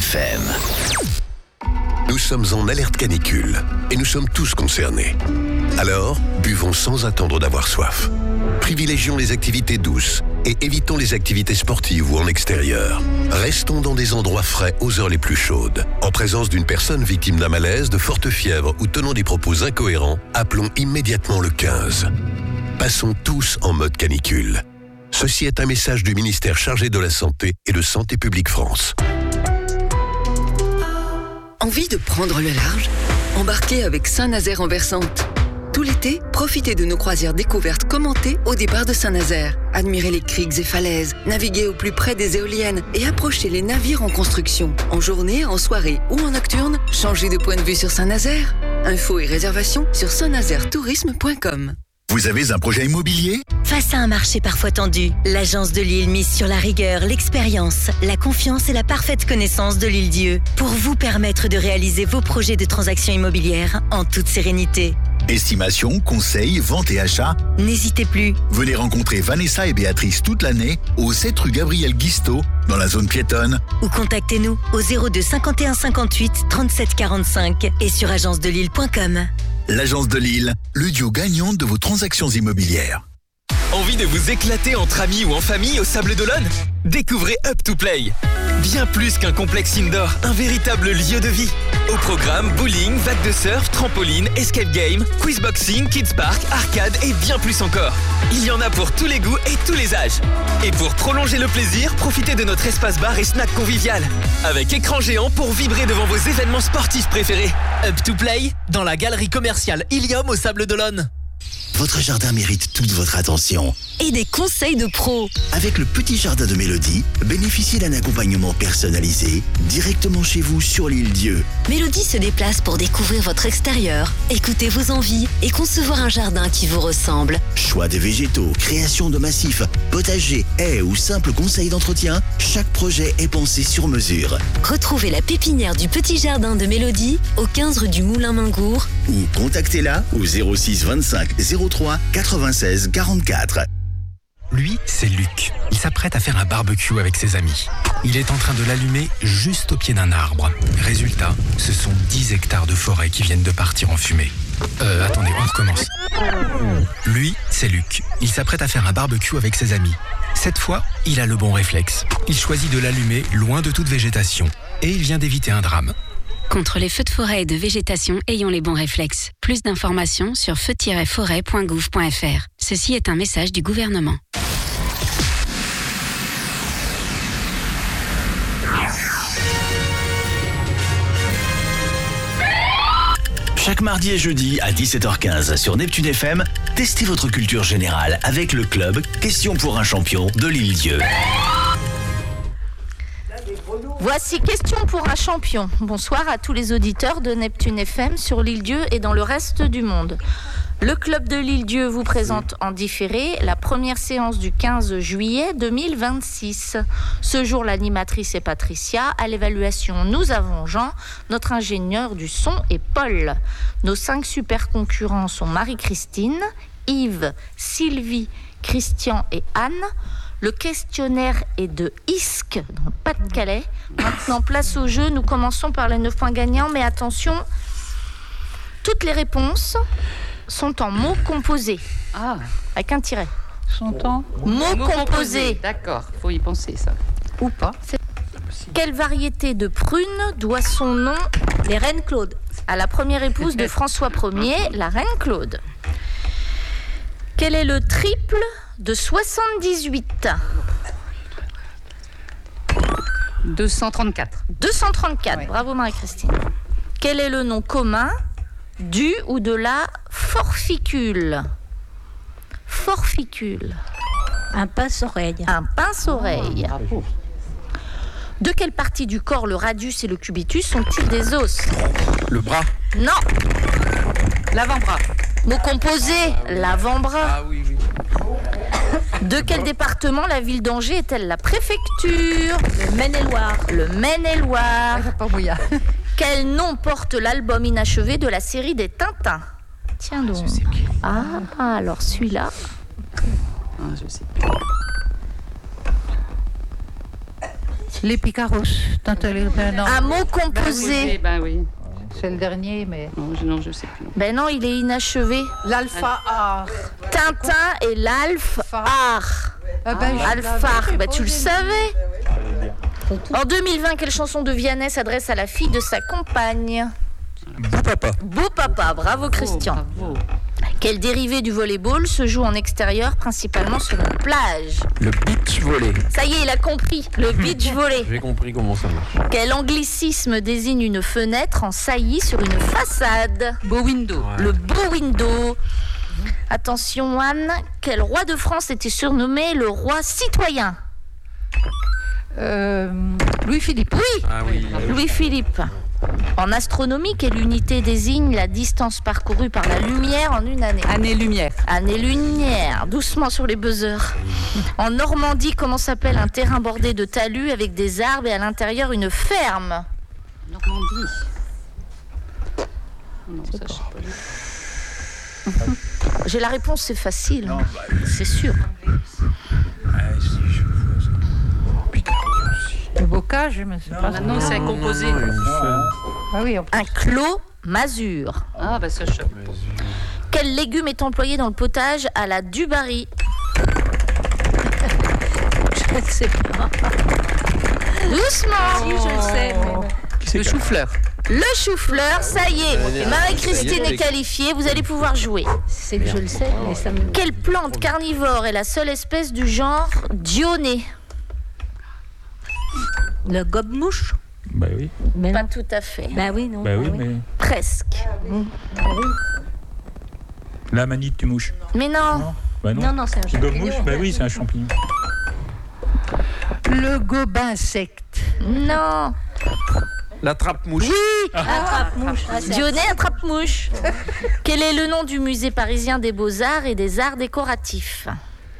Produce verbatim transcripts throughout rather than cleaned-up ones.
F M. Nous sommes en alerte canicule et nous sommes tous concernés. Alors, buvons sans attendre d'avoir soif. Privilégions les activités douces et évitons les activités sportives ou en extérieur. Restons dans des endroits frais aux heures les plus chaudes. En présence d'une personne victime d'un malaise, de forte fièvre ou tenant des propos incohérents, appelons immédiatement le quinze. Passons tous en mode canicule. Ceci est un message du ministère chargé de la Santé et de Santé publique France. Envie de prendre le large? Embarquez avec Saint-Nazaire en Versante. Tout l'été, profitez de nos croisières découvertes commentées au départ de Saint-Nazaire. Admirez les criques et falaises, naviguez au plus près des éoliennes et approchez les navires en construction. En journée, en soirée ou en nocturne, changez de point de vue sur Saint-Nazaire. Infos et réservations sur saint nazaire tourisme point com. Vous avez un projet immobilier ? Face à un marché parfois tendu, l'Agence de Lille mise sur la rigueur, l'expérience, la confiance et la parfaite connaissance de l'Île-Dieu pour vous permettre de réaliser vos projets de transactions immobilières en toute sérénité. Estimation, conseil, vente et achat. N'hésitez plus. Venez rencontrer Vanessa et Béatrice toute l'année au sept rue Gabriel Guisteau dans la zone piétonne. Ou contactez-nous au zéro deux cinquante et un cinquante-huit trente-sept quarante-cinq et sur agence de lille point com. L'Agence de Lille, le duo gagnant de vos transactions immobilières. Envie de vous éclater entre amis ou en famille au Sable d'Olonne ? Découvrez Up to Play. Bien plus qu'un complexe indoor, un véritable lieu de vie. Au programme, bowling, vague de surf, trampoline, escape game, quiz boxing, kids park, arcade et bien plus encore. Il y en a pour tous les goûts et tous les âges. Et pour prolonger le plaisir, profitez de notre espace bar et snack convivial. Avec écran géant pour vibrer devant vos événements sportifs préférés. Up to Play, dans la galerie commerciale Ilium au Sable d'Olonne. Votre jardin mérite toute votre attention. Et des conseils de pros. Avec le petit jardin de Mélodie, bénéficiez d'un accompagnement personnalisé directement chez vous sur l'Île-Dieu. Mélodie se déplace pour découvrir votre extérieur, écouter vos envies et concevoir un jardin qui vous ressemble. Choix des végétaux, création de massifs, potager, haies ou simples conseils d'entretien, chaque projet est pensé sur mesure. Retrouvez la pépinière du petit jardin de Mélodie au quinze rue du Moulin-Mingour ou contactez-la au zéro six vingt-cinq zéro trois quatre-vingt-seize quarante-quatre. Lui, c'est Luc. Il s'apprête à faire un barbecue avec ses amis. Il est en train de l'allumer juste au pied d'un arbre. Résultat, ce sont dix hectares de forêt qui viennent de partir en fumée. Euh, attendez, on recommence. Lui, c'est Luc. Il s'apprête à faire un barbecue avec ses amis. Cette fois, il a le bon réflexe. Il choisit de l'allumer loin de toute végétation. Et il vient d'éviter un drame. Contre les feux de forêt et de végétation, ayons les bons réflexes. Plus d'informations sur feu tiret forêt point gouv point f r. Ceci est un message du gouvernement. Chaque mardi et jeudi à dix-sept heures quinze sur Neptune F M, testez votre culture générale avec le club Question pour un champion de l'Île-Dieu. Voici Question pour un champion. Bonsoir à tous les auditeurs de Neptune F M sur l'Île-Dieu et dans le reste du monde. Le club de l'Île-Dieu vous présente en différé la première séance du quinze juillet deux mille vingt-six. Ce jour, l'animatrice est Patricia. À l'évaluation, nous avons Jean. Notre ingénieur du son est Paul. Nos cinq super concurrents sont Marie-Christine, Yves, Sylvie, Christian et Anne. Le questionnaire est de Isque, dans le Pas-de-Calais. Maintenant, place au jeu. Nous commençons par les neuf points gagnants. Mais attention, toutes les réponses sont en mots composés. Ah. Avec un tiret. Sont en mots composés. composés. D'accord, faut y penser ça. Ou pas. C'est... Quelle variété de prune doit son nom, les reines Claude, à la première épouse de François Ier, la reine Claude? Quel est le triple de soixante-dix-huit? deux cent trente-quatre. deux cent trente-quatre, ouais. Bravo Marie-Christine. Quel est le nom commun du ou de la forficule? Forficule. Un pince-oreille. Un pince-oreille. Oh, bravo. De quelle partie du corps le radius et le cubitus sont-ils des os? Le bras. Non. L'avant-bras. Mot composé, ah, oui. L'avant-bras. Ah oui, oui. De quel département la ville d'Angers est-elle la préfecture? Le Maine-et-Loire. Le Maine-et-Loire. Ah, pas mouillard. Quel nom porte l'album inachevé de la série des Tintins? Tiens donc. Je sais plus. Ah, alors celui-là. Ah, je sais plus. Les Picaros. Un mot composé. Ben oui. C'est le dernier, mais. Non, je, non, je sais plus. Ben non, il est inachevé. L'alpha-art. Tintin et l'alpha-art. Ah ben, ah, Alphar, ben, tu le savais. En deux mille vingt, quelle chanson de Vianney s'adresse à la fille de sa compagne? Beau papa. Beau papa, bravo Christian. Bravo. Quel dérivé du volleyball se joue en extérieur, principalement sur une plage? Le beach volley. Ça y est, il a compris, le beach volley. J'ai compris comment ça marche. Quel anglicisme désigne une fenêtre en saillie sur une façade? Beau window. Ouais. Le beau window. Attention Anne, quel roi de France était surnommé le roi citoyen? Euh, Louis-Philippe. Oui, Ah oui. Louis-Philippe. En astronomie, quelle unité désigne la distance parcourue par la lumière en une année? Année-lumière. Année-lumière, doucement sur les buzzers. En Normandie, comment s'appelle un terrain bordé de talus avec des arbres et à l'intérieur une ferme? Normandie. Non, ça, je sais pas. J'ai la réponse, c'est facile. C'est sûr. Le bocage, mais c'est pas. Non, c'est composé. Ah oui, on... Un clos masure. Ah, bah ça, je sais. Quel légume est employé dans le potage à la Dubarry? Je ne sais pas. Doucement. Si, je le sais. Mais... Le chou-fleur. Le chou-fleur, ça y est. Marie-Christine est qualifiée, vous allez pouvoir jouer. C'est que je le sais, mais ça me... Quelle plante carnivore est la seule espèce du genre Dionée? Le gobe-mouche? Bah oui. Mais Pas non. tout à fait. Bah oui, non. Bah oui, bah mais. Presque. Bah oui. La manite du mouche. Mais non. Non, bah non. Non, non, c'est un Le champignon. gobe-mouche, bah oui, c'est un champignon. Le gobe-insecte. Non. La trappe-mouche. Oui. Attrape-mouche. Ah, c'est- Dionée attrape-mouche. Quel est le nom du musée parisien des Beaux-Arts et des Arts décoratifs?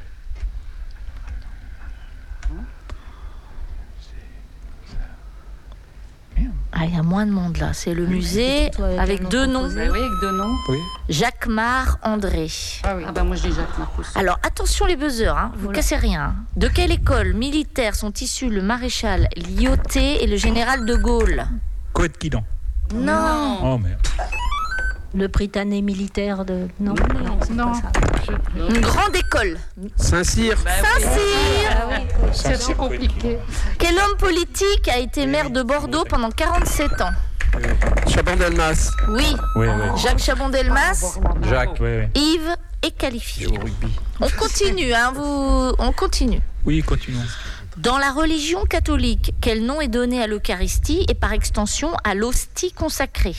Ah, il y a moins de monde là. C'est le musée toi, avec avec un nom deux noms. composé. Bah oui, avec deux noms. Oui. Jacquemart André. Ah oui. Ah bah moi je dis Jacques Marcus. Alors attention les buzzers, hein, vous cassez rien. hein. De quelle école militaire sont issus le maréchal Lyautey et le général de Gaulle? Coët Quidan. Non. Oh merde. Le Britannique militaire de... Non, non, c'est Non. pas ça. Une grande école. Saint-Cyr. Saint-Cyr. Ah oui. C'est assez compliqué. Quel homme politique a été maire de Bordeaux pendant quarante-sept ans? Chaban-Delmas. Oui, Oui, oui. Jacques Chabon-Delmas. Jacques. Oui, oui. Yves est qualifié. Au rugby. On continue, hein, vous... on continue. Oui, continuons. Dans la religion catholique, quel nom est donné à l'Eucharistie et par extension à l'hostie consacrée?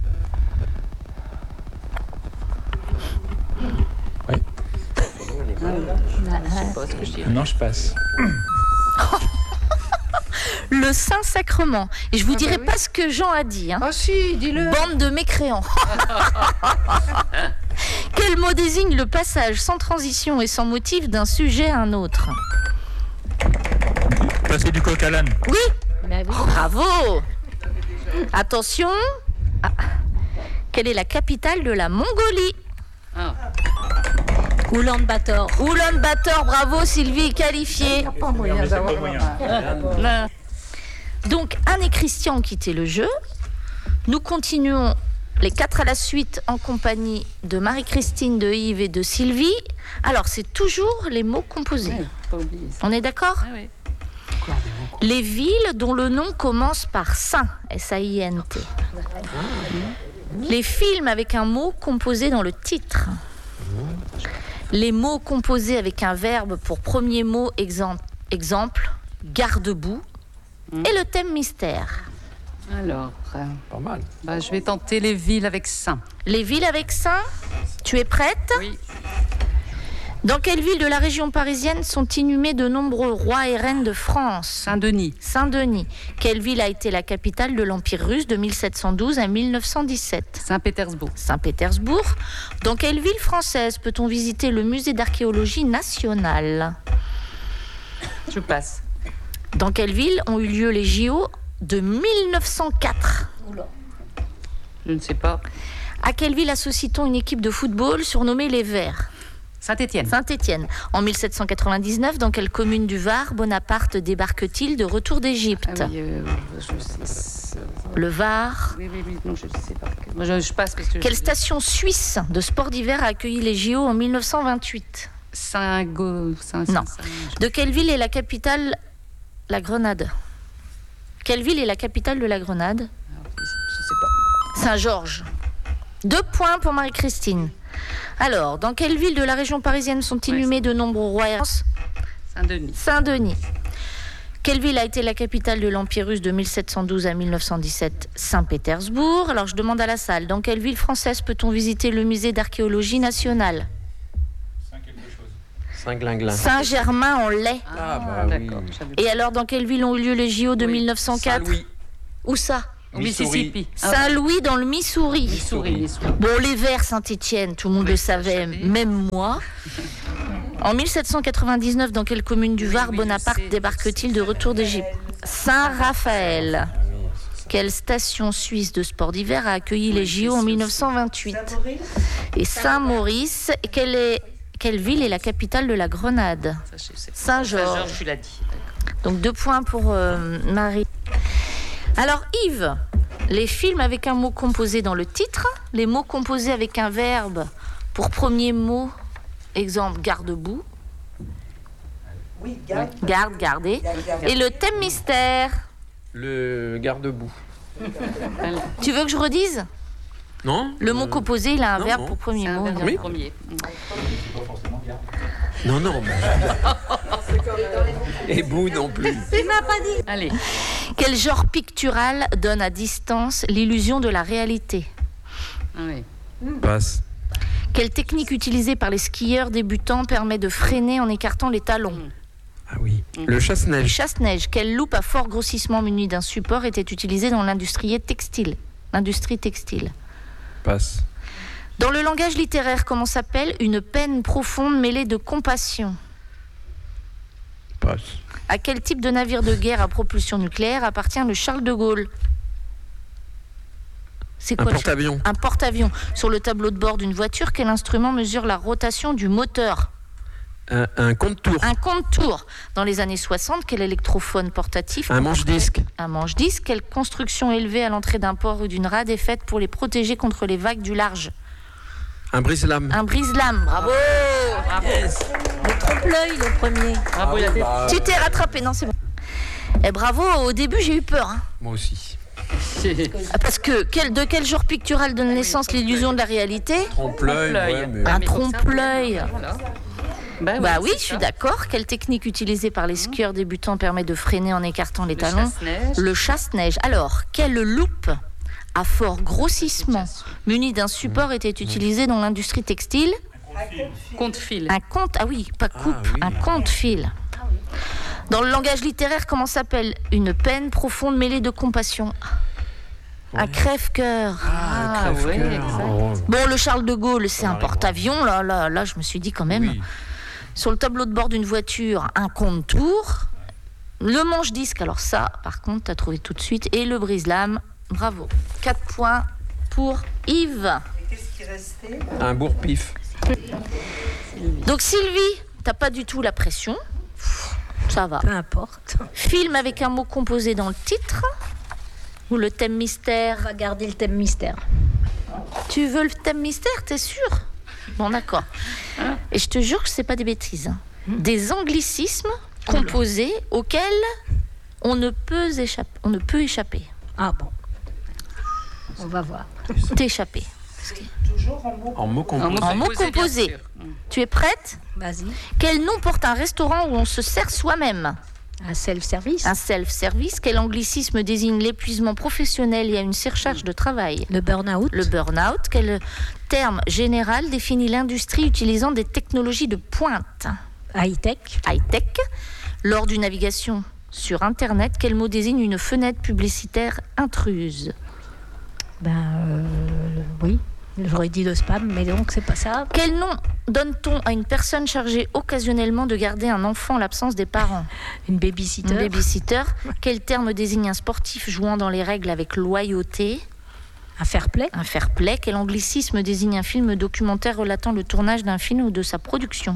Non, je passe. Le Saint-Sacrement. Et je vous Ah dirai bah oui. pas ce que Jean a dit. Hein. Ah si, dis-le. Bande de mécréants. Quel mot désigne le passage sans transition et sans motif d'un sujet à un autre? Passer du coq à l'âne. Oui. Bah oui. Bravo. Attention. Ah. Quelle est la capitale de la Mongolie? Ah. Oulan-Bator. Oulan-Bator, bravo Sylvie, qualifiée. Pas moyen mais c'est d'avoir pas moyen. Là. Donc Anne et Christian ont quitté le jeu. Nous continuons les quatre à la suite en compagnie de Marie-Christine, de Yves et de Sylvie. Alors c'est toujours les mots composés. Ouais, pas oublier ça. On est d'accord? Ah oui. Les villes dont le nom commence par Saint, S A I N T. Les films avec un mot composé dans le titre. Les mots composés avec un verbe pour premier mot, exemple, exemple garde-boue. Mm. Et le thème mystère. Alors, euh, Pas mal. bah, je vais tenter les villes avec Saint. Les villes avec Saint, tu es prête? Oui. Dans quelle ville de la région parisienne sont inhumés de nombreux rois et reines de France? Saint-Denis. Saint-Denis. Quelle ville a été la capitale de l'Empire russe de mille sept cent douze à mille neuf cent dix-sept? Saint-Pétersbourg. Saint-Pétersbourg. Dans quelle ville française peut-on visiter le musée d'archéologie nationale? Je passe. Dans quelle ville ont eu lieu les J O de mille neuf cent quatre? Je ne sais pas. À quelle ville associe-t-on une équipe de football surnommée les Verts? Saint-Étienne. Saint-Étienne. En mille sept cent quatre-vingt-dix-neuf, dans quelle commune du Var Bonaparte débarque-t-il de retour d'Égypte? Ah oui, euh, je sais. Le Var. Oui, oui, oui, non, je ne sais pas. Moi, je, je passe parce que Quelle je... station suisse de sport d'hiver a accueilli les J O en mille neuf cent vingt-huit? Saint-Go... Saint... Non. Saint... De quelle ville est la capitale? La Grenade. Quelle ville est la capitale de la Grenade? Je ne sais pas. Saint-Georges. Deux points pour Marie-Christine. Alors, dans quelle ville de la région parisienne sont inhumés de nombreux rois et reines? Saint-Denis. Saint-Denis. Quelle ville a été la capitale de l'Empire russe de mille sept cent douze à mille neuf cent dix-sept? Saint-Pétersbourg. Alors, je demande à la salle, dans quelle ville française peut-on visiter le musée d'archéologie nationale? Saint-Glinglin. Saint-Germain-en-Laye. Ah, bah d'accord. oui. Et alors, dans quelle ville ont eu lieu les J O de Oui. mille neuf cent quatre? Saint-Louis. Où ça? Au Mississippi. Saint-Louis dans le Missouri. Missouri. Missouri. Bon, les Verts Saint-Étienne, tout le monde Oui, le ça, je savait, savais. même moi. En mille sept cent quatre-vingt-dix-neuf, dans quelle commune du Oui, Var oui, je Bonaparte sais, débarque-t-il je de sais. retour d'Égypte? Saint-Raphaël. Quelle station suisse de sport d'hiver a accueilli les J O en mille neuf cent vingt-huit? Et Saint-Maurice. Et quelle, est, quelle ville est la capitale de la Grenade? Ça, je sais pas. Saint-Georges. Saint-Georges, tu l'as dit. Donc deux points pour euh, Marie. Alors Yves, les films avec un mot composé dans le titre, les mots composés avec un verbe pour premier mot, exemple garde-boue, Oui, garde. garde, garder, et le thème mystère. Le garde-boue. Tu veux que je redise? Non? Le mot Euh, composé, il a un non, verbe non. pour premier C'est un mot. verbe Oui. premier. Non, non. Et boue non plus. Il m'a pas dit. Allez. Quel genre pictural donne à distance l'illusion de la réalité? Ah oui. Passe. Quelle technique utilisée par les skieurs débutants permet de freiner en écartant les talons? Ah oui. Le Le chasse-neige. chasse-neige. Quelle loupe à fort grossissement munie d'un support était utilisée dans l'industrie textile? L'industrie textile. Passe. Dans le langage littéraire, comment s'appelle une peine profonde mêlée de compassion? Passe. À quel type de navire de guerre à propulsion nucléaire appartient le Charles de Gaulle? C'est Un quoi le- porte-avions. Un porte-avions. Sur le tableau de bord d'une voiture, quel instrument mesure la rotation du moteur? Un, un compte-tour. Un compte-tour. Dans les années soixante, quel électrophone portatif? Un manche-disque. Un manche-disque. Quelle construction élevée à l'entrée d'un port ou d'une rade est faite pour les protéger contre les vagues du large? Un brise-lame. Un brise-lame. Bravo. Bravo. Le trompe-l'œil, le premier. Bravo, il a fait. Tu t'es rattrapé, non, c'est bon. Et bravo, au début j'ai eu peur. Hein. Moi aussi. Ah, parce que quel, de quel genre pictural donne naissance l'illusion de la réalité? Trompe-l'œil. Ouais, mais... Un trompe-l'œil. Voilà. Bah, Bah ouais, oui, c'est je suis ça. d'accord. Quelle technique utilisée par les skieurs débutants permet de freiner en écartant les Le talons? chasse-neige. Le chasse-neige. Alors, quelle loupe à fort grossissement munie d'un support était utilisée dans l'industrie textile? Compte-fil. Un compte, ah oui, pas coupe, Ah oui. un compte-fil. Dans le langage littéraire, comment s'appelle une peine profonde mêlée de compassion? Un crève-cœur. Ah, Ah, crève-cœur. ouais, exact. Oh. Bon, le Charles de Gaulle, c'est un porte-avions. Là, là, là, je me suis dit quand même. Oui. Sur le tableau de bord d'une voiture, un compte-tour. Le manche-disque, alors ça, par contre, t'as trouvé tout de suite. Et le brise-lame, bravo. quatre points pour Yves. Qu'est-ce qui restait? Un bourre-pif. Donc Sylvie, t'as pas du tout la pression. Ça va. Peu importe. Film avec un mot composé dans le titre. Ou le thème mystère. On va garder le thème mystère. Tu veux le thème mystère, t'es sûr? Bon, d'accord. Et je te jure que c'est pas des bêtises. hein. Des anglicismes composés auxquels on ne peut échapper. On ne peut échapper. Ah bon. On va voir. T'échapper. Toujours en mots. En mots composés. En mots composé, bien composés. sûr. Tu es prête? Vas-y. Quel nom porte un restaurant où on se sert soi-même? Un self-service. Un self-service. Quel anglicisme désigne l'épuisement professionnel et à une surcharge de travail? Le burn-out. Le burn-out. Quel terme général définit l'industrie utilisant des technologies de pointe? High-tech. High-tech. Lors d'une navigation sur Internet, quel mot désigne une fenêtre publicitaire intruse? Ben euh, oui. J'aurais dit le spam, mais donc c'est pas ça. Quel nom donne-t-on à une personne chargée occasionnellement de garder un enfant en l'absence des parents? Une babysitter. Une babysitter. Quel terme désigne un sportif jouant dans les règles avec loyauté? Un fair play. Un fair play. Quel anglicisme désigne un film documentaire relatant le tournage d'un film ou de sa production?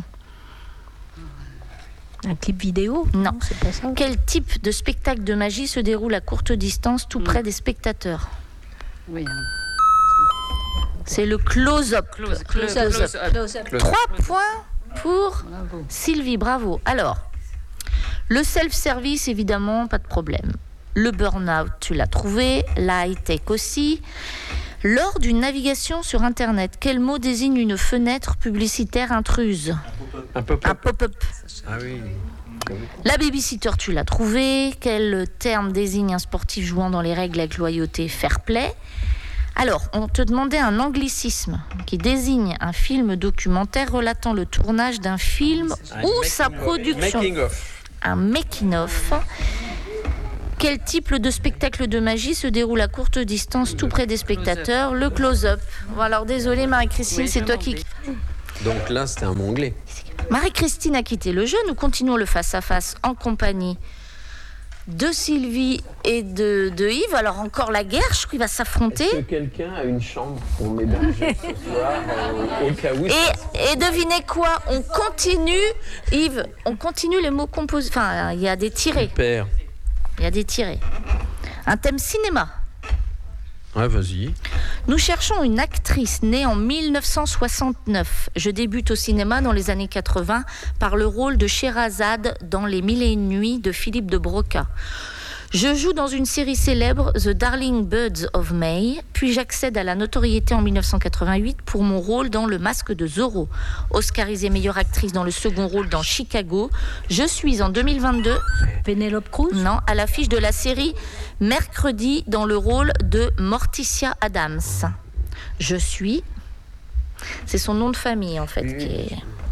Un clip vidéo? Non. Non, c'est pas ça. Quel type de spectacle de magie se déroule à courte distance tout près des spectateurs? Oui. C'est le close-up. Close, Close- close, close-up. close-up. Trois points pour Sylvie, bravo. Alors, le self-service, évidemment, pas de problème. Le burn-out, tu l'as trouvé. La high-tech aussi. Lors d'une navigation sur Internet, quel mot désigne une fenêtre publicitaire intruse? Un pop-up. Un pop-up. Ah oui. La babysitter, tu l'as trouvé. Quel terme désigne un sportif jouant dans les règles avec loyauté, fair play? Alors, on te demandait un anglicisme qui désigne un film documentaire relatant le tournage d'un film ou sa production. Making of. Un making-of. Quel type de spectacle de magie se déroule à courte distance tout près des spectateurs? Le close-up. Bon, alors désolée Marie-Christine, Oui, c'est je toi m'en qui... vais. Donc là, c'était un mot anglais. Marie-Christine a quitté le jeu. Nous continuons le face-à-face en compagnie de Sylvie et de, de Yves. Alors encore la guerre, je crois qu'il va s'affronter. Est-ce que quelqu'un a une chambre pour m'héberger ce soir euh, au cas où? Et, et devinez quoi? On continue, Yves, on continue les mots composés. Enfin, il y a des tirés. Super. Il y a des tirés. Un thème cinéma. Ouais, vas-y. Nous cherchons une actrice née en mille neuf cent soixante-neuf. Je débute au cinéma dans les années quatre-vingts par le rôle de Sherazade dans Les Mille et une nuits de Philippe de Broca. Je joue dans une série célèbre, The Darling Birds of May, puis j'accède à la notoriété en mille neuf cent quatre-vingt-huit pour mon rôle dans Le Masque de Zorro. Oscarisée meilleure actrice dans le second rôle dans Chicago, je suis en deux mille vingt-deux... Penelope Cruz? Non, à l'affiche de la série Mercredi dans le rôle de Morticia Adams. Je suis... C'est son nom de famille en fait qui est...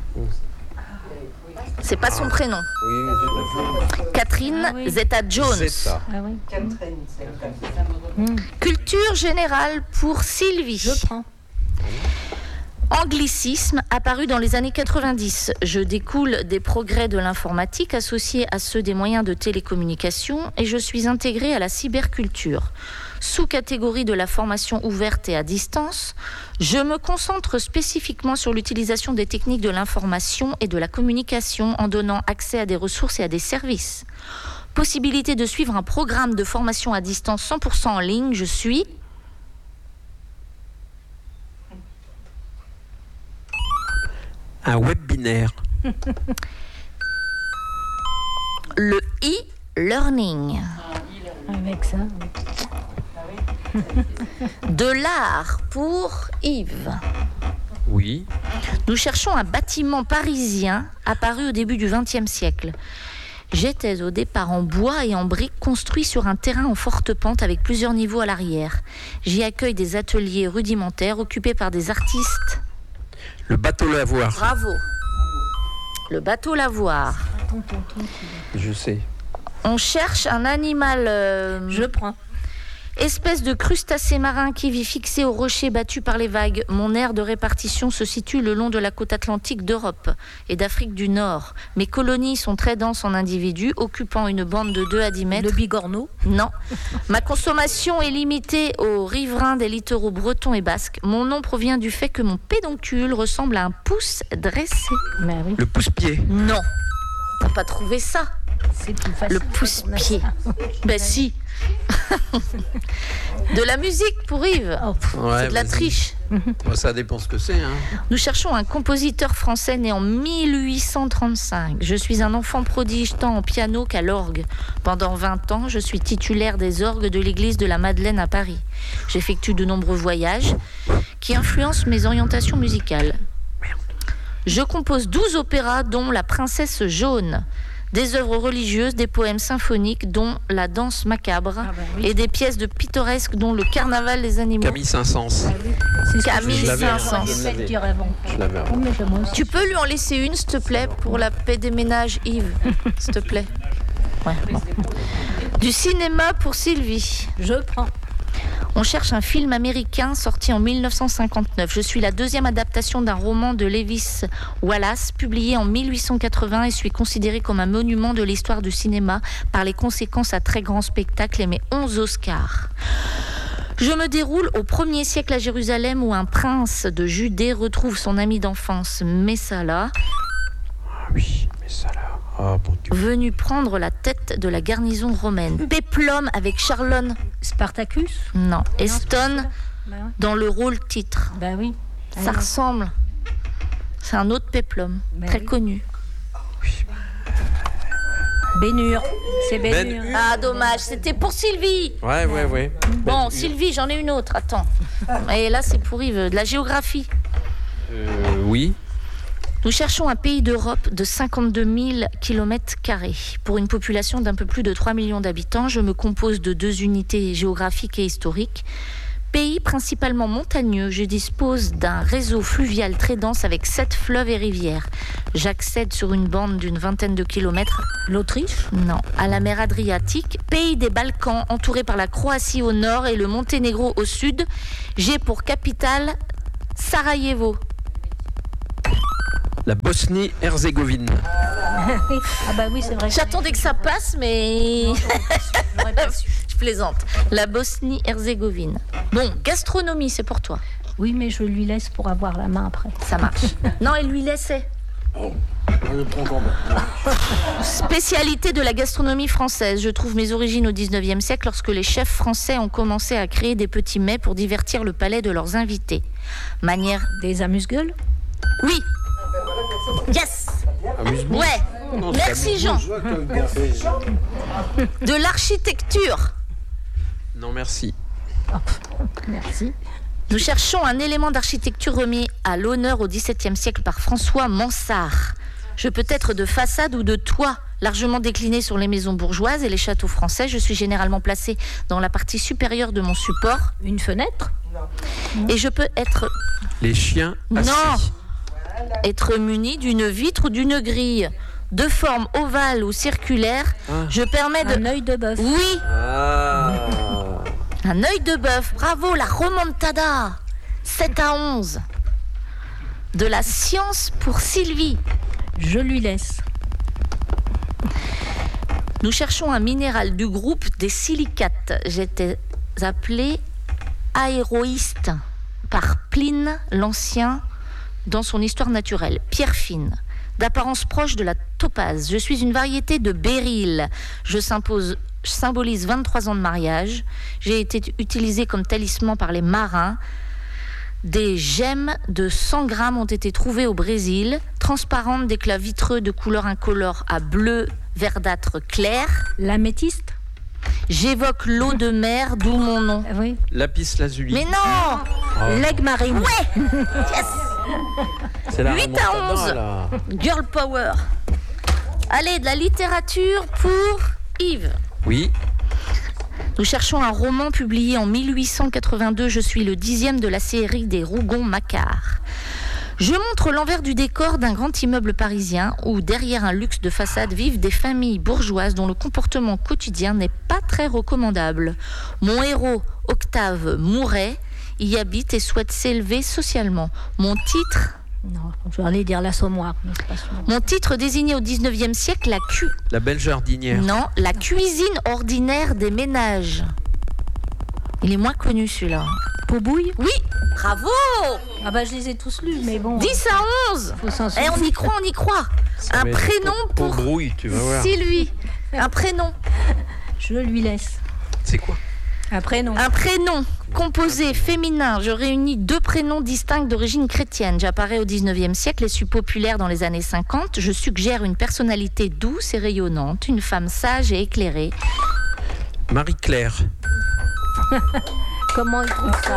C'est pas son prénom. Oui, j'ai Catherine Ah oui. Zeta-Jones. Zeta. Ah oui. Catherine, c'est Culture générale pour Sylvie. Je prends. Anglicisme apparu dans les années quatre-vingt-dix. Je découle des progrès de l'informatique associés à ceux des moyens de télécommunication et je suis intégrée à la cyberculture. Sous-catégorie de la formation ouverte et à distance, je me concentre spécifiquement sur l'utilisation des techniques de l'information et de la communication en donnant accès à des ressources et à des services. Possibilité de suivre un programme de formation à distance cent pour cent en ligne, je suis... Un web binaire. Le e-learning. Avec ça. De l'art pour Yves. Oui. Nous cherchons un bâtiment parisien apparu au début du vingtième siècle. J'étais au départ en bois et en briques construit sur un terrain en forte pente avec plusieurs niveaux à l'arrière. J'y accueille des ateliers rudimentaires occupés par des artistes. Le bateau lavoir. Bravo. Le bateau lavoir. Je sais. On cherche un animal... euh, Je prends. Espèce de crustacé marin qui vit fixé au rocher battu par les vagues. Mon aire de répartition se situe le long de la côte atlantique d'Europe et d'Afrique du Nord. Mes colonies sont très denses en individus, occupant une bande de deux à dix mètres. Le bigorneau? Non. Ma consommation est limitée aux riverains des littoraux bretons et basques. Mon nom provient du fait que mon pédoncule ressemble à un pouce dressé. Ben oui. Le pouce-pied. Non. T'as pas trouvé ça? C'est plus facile. Le pouce-pied. Ben si. De la musique pour Yves. Oh, pff. Ouais, C'est de la vas-y. triche. Bon, ça dépend ce que c'est. Hein. Nous cherchons un compositeur français né en mille huit cent trente-cinq. Je suis un enfant prodige tant en piano qu'à l'orgue. Pendant vingt ans, je suis titulaire des orgues de l'église de la Madeleine à Paris. J'effectue de nombreux voyages qui influencent mes orientations musicales. Je compose douze opéras dont La Princesse jaune, des œuvres religieuses, des poèmes symphoniques dont La danse macabre Ah bah oui. et des pièces de pittoresques dont Le carnaval des animaux. Camille Saint-Saëns. C'est ce que Camille je l'avais, Saint-Saëns. J'ai fait le dire avant. Je l'avais avant. Oh, mais je- moi aussi. Tu peux lui en laisser une, s'il te plaît, pour la paix des ménages, Yves, s'il te plaît. Ouais, bon. Du cinéma pour Sylvie. Je prends. On cherche un film américain sorti en mille neuf cent cinquante-neuf. Je suis la deuxième adaptation d'un roman de Lewis Wallace, publié en mille huit cent quatre-vingts et suis considéré comme un monument de l'histoire du cinéma par les conséquences à très grand spectacle et mes onze Oscars. Je me déroule au premier siècle à Jérusalem où un prince de Judée retrouve son ami d'enfance Messala. Ah oui, Messala. Ah, bon Dieu. Venu prendre la tête de la garnison romaine. Péplum avec Charlone. Spartacus ? Non, Eston Bah ouais. dans le rôle titre. Bah oui. Ça Alors. ressemble. C'est un autre péplum, Bah très oui. connu. Bénur. C'est Ben- Bénur. Ah, dommage, c'était pour Sylvie. Ouais, ouais, ouais. Bon, Ben- Sylvie, j'en ai une autre, attends. Et là, c'est pour Yves, de la géographie. Euh, oui. Nous cherchons un pays d'Europe de cinquante-deux mille kilomètres carrés. Pour une population d'un peu plus de trois millions d'habitants, je me compose de deux unités géographiques et historiques. Pays principalement montagneux, je dispose d'un réseau fluvial très dense avec sept fleuves et rivières. J'accède sur une bande d'une vingtaine de kilomètres. L'Autriche ? Non, à la mer Adriatique, pays des Balkans, entouré par la Croatie au nord et le Monténégro au sud. J'ai pour capitale Sarajevo. La Bosnie-Herzégovine. Ah bah oui, c'est vrai. J'attendais que ça passe, mais J'aurais pas su. je plaisante. La Bosnie-Herzégovine. Bon, gastronomie, c'est pour toi. Oui, mais je lui laisse pour avoir la main après. Ça marche. Non, elle lui laissait. Spécialité de la gastronomie française. Je trouve mes origines au dix-neuvième siècle lorsque les chefs français ont commencé à créer des petits mets pour divertir le palais de leurs invités. Manière... Des amuse-gueules ? Oui. Yes. Amuse-bouche. Ouais. Non, Merci Jean. De l'architecture. Non, merci. Merci. Nous cherchons un élément d'architecture remis à l'honneur au dix-septième siècle par François Mansart. Je peux être de façade ou de toit, largement décliné sur les maisons bourgeoises et les châteaux français. Je suis généralement placé dans la partie supérieure de mon support. Une fenêtre ? Et je peux être... Les chiens assis. Non. Être muni d'une vitre ou d'une grille. De forme ovale ou circulaire, Ah. je permets de... Un œil de bœuf. Oui, Ah. un œil de bœuf. Bravo, la remontada. sept à onze. De la science pour Sylvie. Je lui laisse. Nous cherchons un minéral du groupe des silicates. J'étais appelé aéroïste par Pline l'Ancien dans son histoire naturelle. Pierre fine, d'apparence proche de la topaze. Je suis une variété de béryl. Je s'impose, je symbolise vingt-trois ans de mariage. J'ai été utilisée comme talisman par les marins. Des gemmes de cent grammes ont été trouvées au Brésil, transparentes d'éclats vitreux de couleur incolore à bleu verdâtre clair. L'améthyste ? J'évoque l'eau de mer, d'où mon nom. Ah oui. Lapis lazuli. Mais non. Oh. L'aigle marine. Ouais. Yes. C'est la huit à remontada, onze. là. Girl power. Allez, de la littérature pour Yves. Oui. Nous cherchons un roman publié en mille huit cent quatre-vingt-deux. Je suis le dixième de la série des Rougon-Macquart. Je montre l'envers du décor d'un grand immeuble parisien où, derrière un luxe de façade, vivent des familles bourgeoises dont le comportement quotidien n'est pas très recommandable. Mon héros, Octave Mouret, y habite et souhaite s'élever socialement. Mon titre... Non, je vais aller dire l'assommoir. Mais c'est pas sûr. Mon titre désignait au dix-neuvième siècle la cu... La belle jardinière. Non, la cuisine ordinaire des ménages. Il est moins connu celui-là. Pot-bouille ? Oui, bravo. Ah bah je les ai tous lus, mais bon. dix à onze. Faut s'en Et on y croit, on y croit. Un Mais prénom pour, pour brouille, tu vas voir. Sylvie. Un prénom. Je lui laisse. C'est quoi? Un prénom. Un prénom composé féminin. Je réunis deux prénoms distincts d'origine chrétienne. J'apparais au dix-neuvième siècle et suis populaire dans les années cinquante. Je suggère une personnalité douce et rayonnante, une femme sage et éclairée. Marie-Claire. Comment il trouve ça?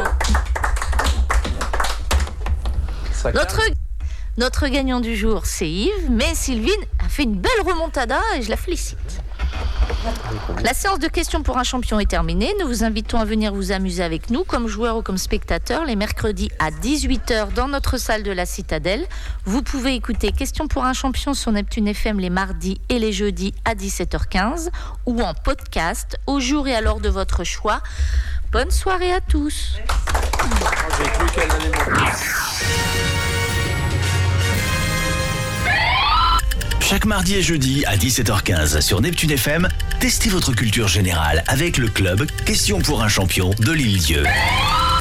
Ça Notre, notre gagnant du jour, c'est Yves, mais Sylvie a fait une belle remontada et je la félicite. La séance de questions pour un champion est terminée. Nous vous invitons à venir vous amuser avec nous, comme joueur ou comme spectateur, les mercredis à dix-huit heures dans notre salle de la Citadelle. Vous pouvez écouter Questions pour un champion sur Neptune F M les mardis et les jeudis à dix-sept heures quinze ou en podcast au jour et à l'heure de votre choix. Bonne soirée à tous. J'ai cru qu'elle allait monter. Chaque Chaque mardi et jeudi à dix-sept heures quinze sur Neptune F M, testez votre culture générale avec le club Question pour un champion de l'Île-Dieu.